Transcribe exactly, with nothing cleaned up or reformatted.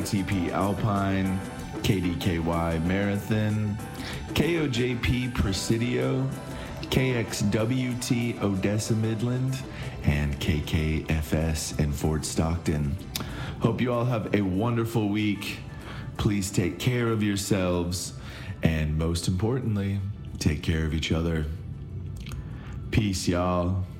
T P Alpine, K D K Y Marathon, K O J P Presidio, K X W T Odessa Midland, and K K F S in Fort Stockton. Hope you all have a wonderful week. Please take care of yourselves, and most importantly, take care of each other. Peace, y'all.